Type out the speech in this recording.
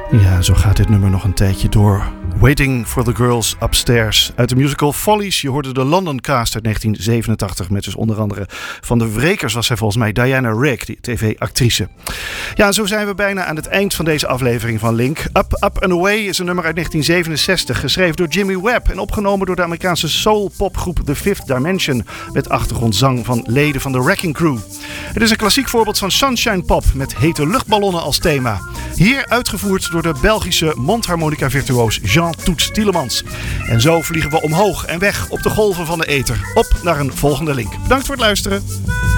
Ja, zo gaat dit nummer nog een tijdje door. Waiting for the Girls Upstairs. Uit de musical Follies. Je hoorde de London Cast uit 1987. Met dus onder andere van de wrekers was zij volgens mij Diana Rigg, die tv-actrice. Ja, zo zijn we bijna aan het eind van deze aflevering van Link. Up, Up and Away is een nummer uit 1967. Geschreven door Jimmy Webb en opgenomen door de Amerikaanse soul-popgroep The Fifth Dimension. Met achtergrondzang van leden van de Wrecking Crew. Het is een klassiek voorbeeld van sunshine pop met hete luchtballonnen als thema. Hier uitgevoerd door de Belgische mondharmonica-virtuoos Jean Toets Tielemans. En zo vliegen we omhoog en weg op de golven van de ether. Op naar een volgende Link. Bedankt voor het luisteren.